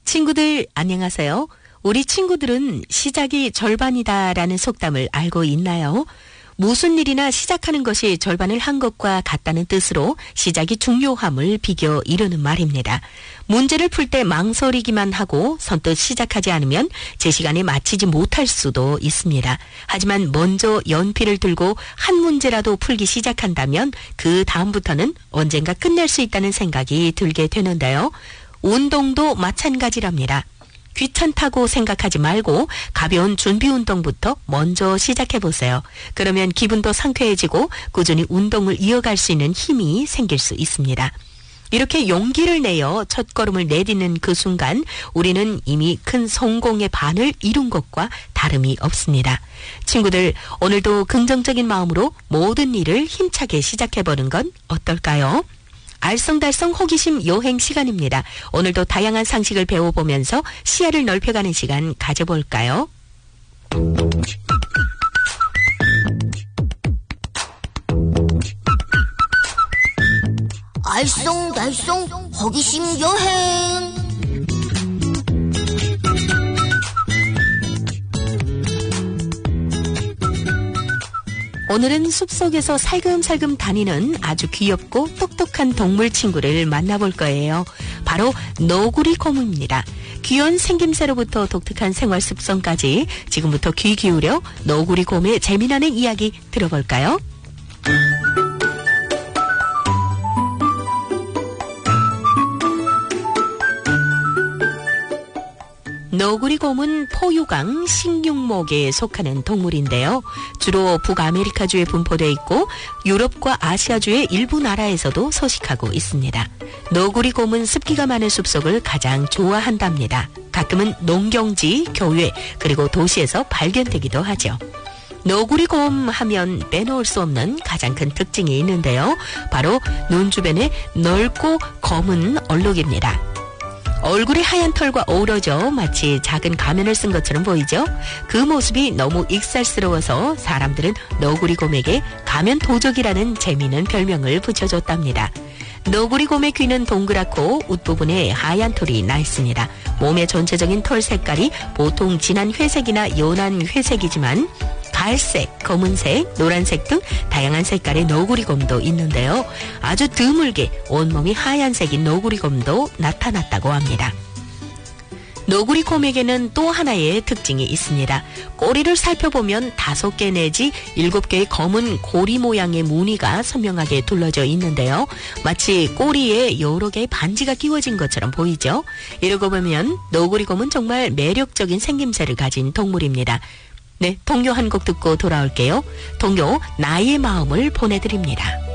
친구들 안녕하세요. 우리 친구들은 시작이 절반이다라는 속담을 알고 있나요? 무슨 일이나 시작하는 것이 절반을 한 것과 같다는 뜻으로 시작이 중요함을 비교 이루는 말입니다. 문제를 풀 때 망설이기만 하고 선뜻 시작하지 않으면 제 시간에 마치지 못할 수도 있습니다. 하지만 먼저 연필을 들고 한 문제라도 풀기 시작한다면 그 다음부터는 언젠가 끝낼 수 있다는 생각이 들게 되는데요. 운동도 마찬가지랍니다. 귀찮다고 생각하지 말고 가벼운 준비 운동부터 먼저 시작해보세요. 그러면 기분도 상쾌해지고 꾸준히 운동을 이어갈 수 있는 힘이 생길 수 있습니다. 이렇게 용기를 내어 첫걸음을 내딛는 그 순간 우리는 이미 큰 성공의 반을 이룬 것과 다름이 없습니다. 친구들, 오늘도 긍정적인 마음으로 모든 일을 힘차게 시작해보는 건 어떨까요? 알쏭달쏭 호기심 여행 시간입니다. 오늘도 다양한 상식을 배워보면서 시야를 넓혀가는 시간 가져볼까요? 알쏭달쏭 호기심 여행. 오늘은 숲속에서 살금살금 다니는 아주 귀엽고 똑똑한 동물 친구를 만나볼 거예요. 바로 너구리 곰입니다. 귀여운 생김새로부터 독특한 생활 습성까지 지금부터 귀 기울여 너구리 곰의 재미나는 이야기 들어볼까요? 너구리곰은 포유강 식육목에 속하는 동물인데요. 주로 북아메리카주에 분포되어 있고 유럽과 아시아주의 일부 나라에서도 서식하고 있습니다. 너구리곰은 습기가 많은 숲속을 가장 좋아한답니다. 가끔은 농경지, 교외, 그리고 도시에서 발견되기도 하죠. 너구리곰 하면 빼놓을 수 없는 가장 큰 특징이 있는데요. 바로 눈 주변에 넓고 검은 얼룩입니다. 얼굴이 하얀 털과 어우러져 마치 작은 가면을 쓴 것처럼 보이죠? 그 모습이 너무 익살스러워서 사람들은 너구리곰에게 가면 도적이라는 재미있는 별명을 붙여줬답니다. 너구리곰의 귀는 동그랗고 웃부분에 하얀 털이 나 있습니다. 몸의 전체적인 털 색깔이 보통 진한 회색이나 연한 회색이지만 갈색, 검은색, 노란색 등 다양한 색깔의 너구리곰도 있는데요. 아주 드물게 온몸이 하얀색인 너구리곰도 나타났다고 합니다. 너구리곰에게는 또 하나의 특징이 있습니다. 꼬리를 살펴보면 5개 내지 7개의 검은 고리 모양의 무늬가 선명하게 둘러져 있는데요. 마치 꼬리에 여러 개의 반지가 끼워진 것처럼 보이죠? 이러고 보면 너구리곰은 정말 매력적인 생김새를 가진 동물입니다. 네, 동요 한 곡 듣고 돌아올게요. 동요 나의 마음을 보내드립니다.